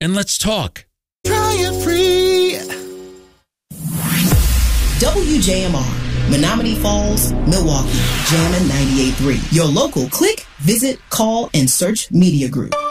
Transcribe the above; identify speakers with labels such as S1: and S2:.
S1: and let's talk.
S2: Try it free.
S3: WJMR, Menominee Falls, Milwaukee, Jammin' 98.3. Your local click, visit, call, and search media group.